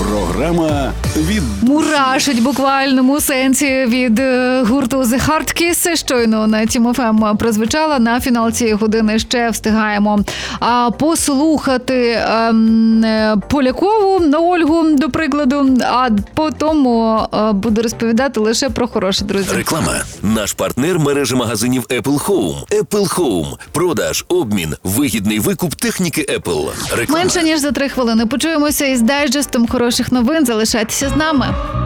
Програма від мурашить в буквальному сенсі від гурту The Hard Kiss. Щойно на Тім ФМ прозвучала. На фінал цієї години ще встигаємо послухати Полякову, Ольгу, до прикладу, а потім буду розповідати лише про хороше, друзі. Реклама. Наш партнер – мережа магазинів Apple Home. Apple Home. Продаж, обмін, вигідний викуп техніки Apple. Реклама. Менше ніж за 3 хвилини. Почуємося із дайджестом хороших новин. Залишайтеся з нами.